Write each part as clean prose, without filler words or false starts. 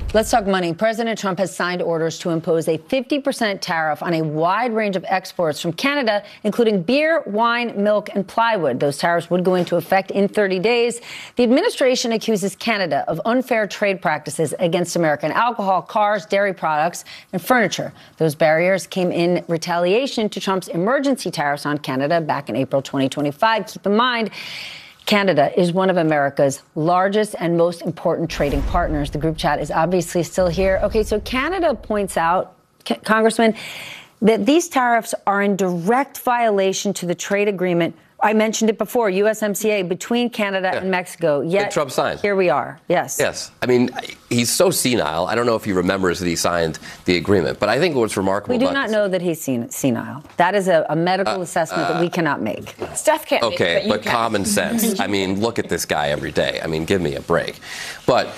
Let's talk money. President Trump has signed orders to impose a 50% tariff on a wide range of exports from Canada, including beer, wine, milk, and plywood. Those tariffs would go into effect in 30 days. The administration accuses Canada of unfair trade practices against American alcohol, cars, dairy products, and furniture. Those barriers came in retaliation to Trump's emergency tariffs on Canada back in April 2025. Keep in mind, Canada is one of America's largest and most important trading partners. The group chat is obviously still here. Okay, so Canada points out, Congressman, that these tariffs are in direct violation to the trade agreement. I mentioned it before, USMCA, between Canada and Mexico. Yet Trump signed. Here we are. Yes. Yes. I mean, he's so senile. I don't know if he remembers that he signed the agreement, but I think what's remarkable We do not know that he's senile. That is a medical assessment that we cannot make. Steph can't make it, but common sense. I mean, look at this guy every day. I mean, give me a break. But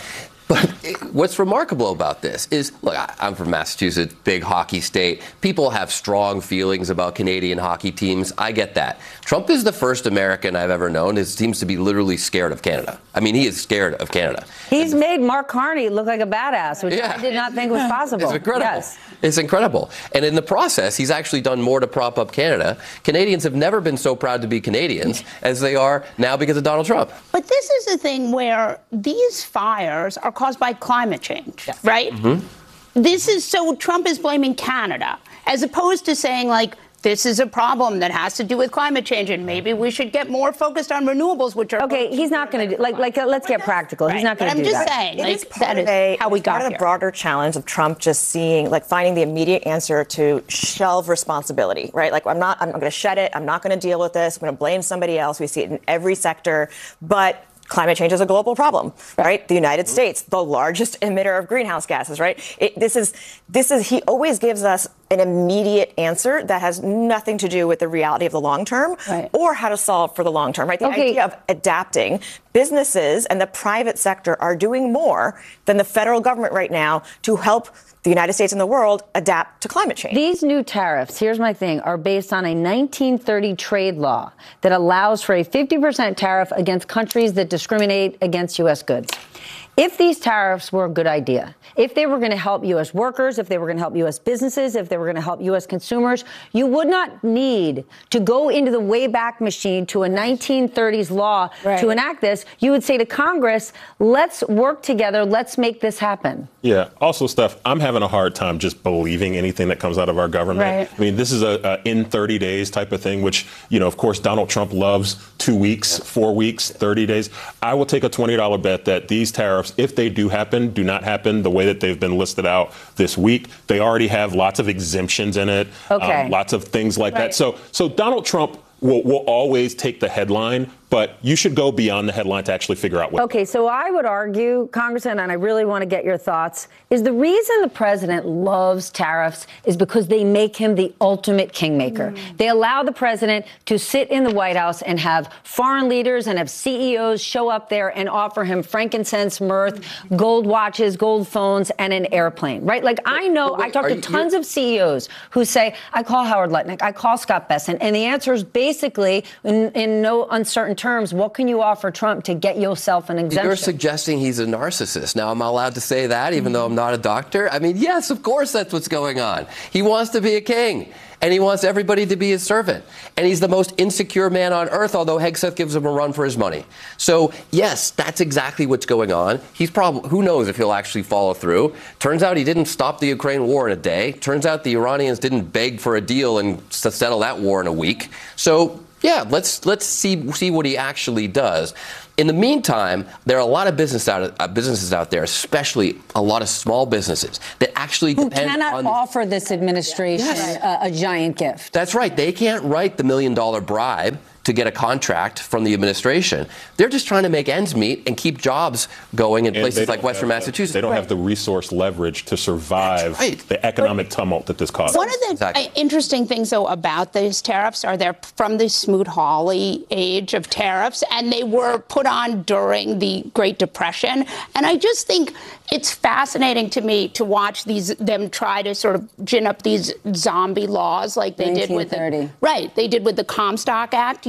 what's remarkable about this is, look, I'm from Massachusetts, big hockey state. People have strong feelings about Canadian hockey teams. I get that. Trump is the first American I've ever known who seems to be literally scared of Canada. I mean, he is scared of Canada. He's made Mark Carney look like a badass, which I did not think was possible. It's incredible. Yes. It's incredible. And in the process, he's actually done more to prop up Canada. Canadians have never been so proud to be Canadians as they are now because of Donald Trump. But this is the thing where these fires are caused by climate change, right? Mm-hmm. This is so Trump is blaming Canada as opposed to saying, like, this is a problem that has to do with climate change, and maybe we should get more focused on renewables, which are okay. He's not going to do let's get practical. Right. He's not going to do that. I'm just saying, that is how we got here. Part of the broader challenge of Trump just finding the immediate answer to shelve responsibility, right? Like, I'm going to shed it. I'm not going to deal with this. I'm going to blame somebody else. We see it in every sector, but climate change is a global problem, right? The United States, the largest emitter of greenhouse gases, right? He always gives us an immediate answer that has nothing to do with the reality of the long term or how to solve for the long term, right? The idea of adapting. Businesses and the private sector are doing more than the federal government right now to help the United States and the world adapt to climate change. These new tariffs, here's my thing, are based on a 1930 trade law that allows for a 50% tariff against countries that discriminate against U.S. goods. If these tariffs were a good idea, if they were going to help U.S. workers, if they were going to help U.S. businesses, if they were going to help U.S. consumers, you would not need to go into the Wayback Machine to a 1930s law to enact this. You would say to Congress, let's work together. Let's make this happen. Yeah. Also, Steph, I'm having a hard time just believing anything that comes out of our government. Right. I mean, this is a in 30 days type of thing, which, of course, Donald Trump loves 2 weeks, 4 weeks, 30 days. I will take a $20 bet that these tariffs, if they do happen, do not happen the way that they've been listed out this week. They already have lots of exemptions in it, lots of things like that. So Donald Trump will always take the headline, but you should go beyond the headline to actually figure out what. Okay, so I would argue, Congressman, and I really want to get your thoughts, is the reason the president loves tariffs is because they make him the ultimate kingmaker. They allow the president to sit in the White House and have foreign leaders and have CEOs show up there and offer him frankincense, mirth, gold watches, gold phones, and an airplane, right? Like, I know, I talk to tons of CEOs who say, I call Howard Lutnick, I call Scott Bessent, and the answer is basically, in no uncertain terms, what can you offer Trump to get yourself an exemption? You're suggesting he's a narcissist. Now, am I allowed to say that, even though I'm not a doctor? I mean, yes, of course that's what's going on. He wants to be a king, and he wants everybody to be his servant. And he's the most insecure man on earth, although Hegseth gives him a run for his money. So, yes, that's exactly what's going on. He's who knows if he'll actually follow through. Turns out he didn't stop the Ukraine war in a day. Turns out the Iranians didn't beg for a deal and settle that war in a week. So, yeah, let's see what he actually does. In the meantime, there are a lot of businesses out there, especially a lot of small businesses that actually depend on... Who cannot offer this administration a giant gift. That's right. They can't write the $1 million bribe to get a contract from the administration. They're just trying to make ends meet and keep jobs going in places like Western Massachusetts. They don't have the resource leverage to survive the economic tumult that this causes. One of the interesting things, though, about these tariffs are they're from the Smoot-Hawley age of tariffs, and they were put on during the Great Depression. And I just think it's fascinating to me to watch them try to sort of gin up these zombie laws like they did with the Comstock Act.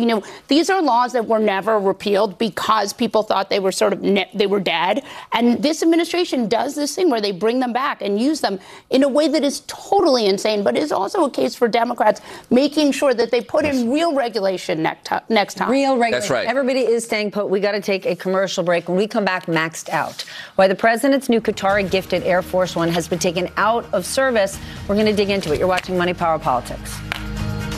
new. These are laws that were never repealed because people thought they were they were dead. And this administration does this thing where they bring them back and use them in a way that is totally insane, but is also a case for Democrats making sure that they put in real regulation next time. Real regulation. That's right. Everybody is staying put. We got to take a commercial break. When we come back, maxed out. Why the president's new Qatari-gifted Air Force One has been taken out of service. We're going to dig into it. You're watching Money, Power, Politics.